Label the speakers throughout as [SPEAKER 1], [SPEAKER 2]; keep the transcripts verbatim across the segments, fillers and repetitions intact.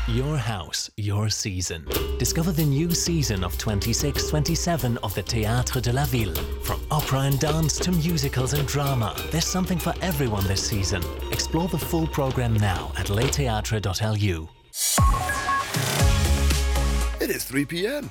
[SPEAKER 1] Your house, your season. Discover the new season of twenty-six twenty-seven of the Théâtre de la Ville. From opera and dance to musicals and drama, there's something for everyone this season. Explore the full programme now at le theatre dot l u.
[SPEAKER 2] It is three p m.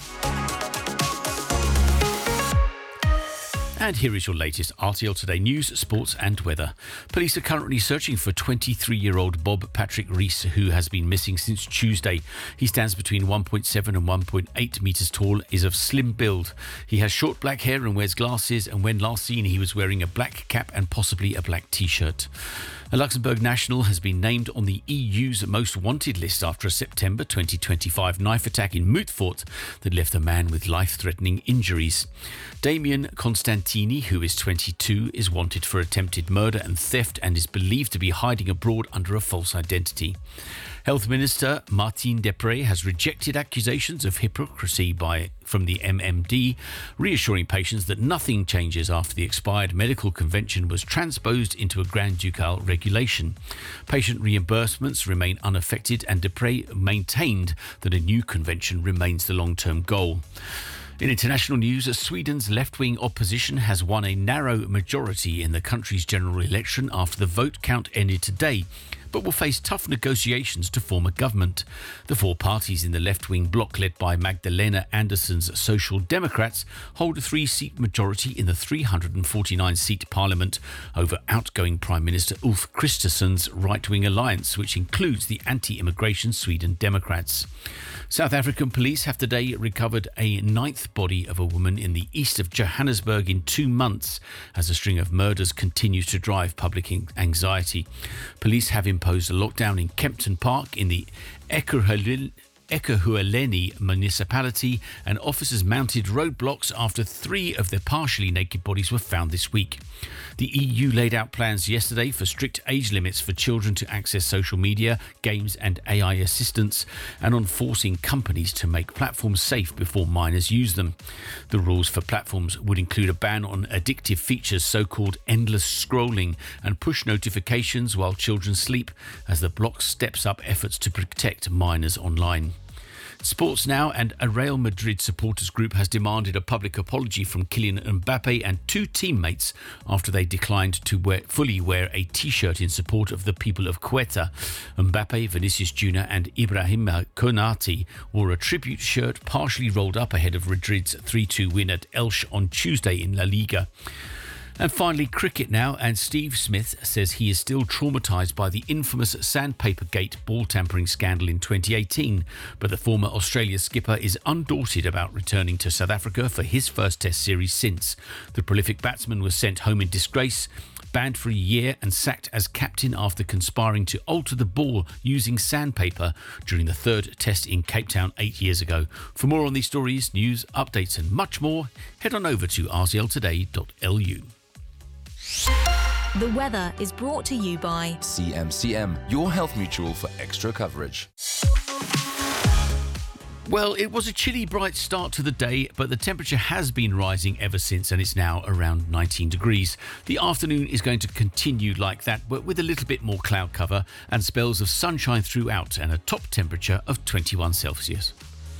[SPEAKER 3] And here is your latest R T L Today news, sports and weather. Police are currently searching for twenty-three-year-old Bob Patrick Rees, who has been missing since Tuesday. He stands between one point seven and one point eight metres tall, is of slim build. He has short black hair and wears glasses, and when last seen he was wearing a black cap and possibly a black T-shirt. A Luxembourg national has been named on the E U's most wanted list after a September twenty twenty-five knife attack in Moutfort that left a man with life-threatening injuries. Damien Constantini, who is twenty-two, is wanted for attempted murder and theft and is believed to be hiding abroad under a false identity. Health Minister Martine Deprez has rejected accusations of hypocrisy by from the M M D, reassuring patients that nothing changes after the expired medical convention was transposed into a Grand Ducal regulation. Patient reimbursements remain unaffected, and Deprez maintained that a new convention remains the long-term goal. In international news, Sweden's left-wing opposition has won a narrow majority in the country's general election after the vote count ended today, but will face tough negotiations to form a government. The four parties in the left-wing bloc, led by Magdalena Andersson's Social Democrats, hold a three-seat majority in the three hundred forty-nine seat parliament over outgoing Prime Minister Ulf Kristersson's right-wing alliance, which includes the anti-immigration Sweden Democrats. South African police have today recovered a ninth body of a woman in the east of Johannesburg in two months as a string of murders continues to drive public anxiety. Police have imposed a lockdown in Kempton Park in the Ekurhuleni Ekurhuleni municipality, and officers mounted roadblocks after three of their partially naked bodies were found this week. The E U laid out plans yesterday for strict age limits for children to access social media, games and A I assistance, and on forcing companies to make platforms safe before minors use them. The rules for platforms would include a ban on addictive features, so-called endless scrolling, and push notifications while children sleep, as the bloc steps up efforts to protect minors online. Sports now, and a Real Madrid supporters group has demanded a public apology from Kylian Mbappe and two teammates after they declined to wear, fully wear a T-shirt in support of the people of Quetta. Mbappe, Vinicius Junior and Ibrahima Konate wore a tribute shirt partially rolled up ahead of Madrid's three two win at Elche on Tuesday in La Liga. And finally, cricket now, and Steve Smith says he is still traumatised by the infamous Sandpaper Gate ball tampering scandal in twenty eighteen, but the former Australia skipper is undaunted about returning to South Africa for his first Test series since. The prolific batsman was sent home in disgrace, banned for a year and sacked as captain after conspiring to alter the ball using sandpaper during the third Test in Cape Town eight years ago. For more on these stories, news, updates and much more, head on over to r t l today dot l u.
[SPEAKER 4] The weather is brought to you by
[SPEAKER 5] C M C M, your health mutual for extra coverage.
[SPEAKER 3] Well, it was a chilly, bright start to the day, but the temperature has been rising ever since, and it's now around nineteen degrees. The afternoon is going to continue like that, but with a little bit more cloud cover and spells of sunshine throughout, and a top temperature of twenty-one Celsius.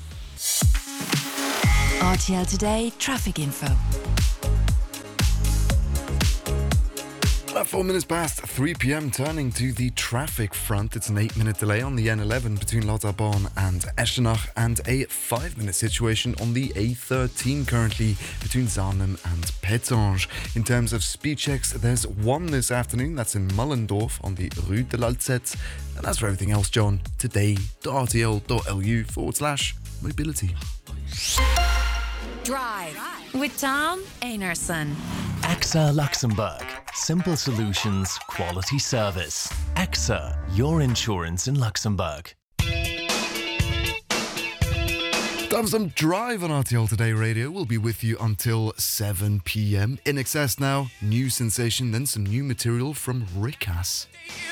[SPEAKER 4] R T L Today traffic info.
[SPEAKER 2] At four minutes past three p m, turning to the traffic front, it's an eight minute delay on the N eleven between Lauterbahn and Eschenach, and a five minute situation on the A thirteen currently between Zarnem and Pétange. In terms of speed checks, there's one this afternoon, that's in Mullendorf on the Rue de l'Alzette. And that's for everything else, John, today dot r t l dot l u forward slash mobility.
[SPEAKER 4] Drive with Tom Einarson.
[SPEAKER 1] A X A Luxembourg. Simple solutions, quality service. A X A, your insurance in Luxembourg.
[SPEAKER 2] Time for some Drive on R T L Today Radio. We'll be with you until seven p m. In excess now, new sensation, then some new material from Rick Hass.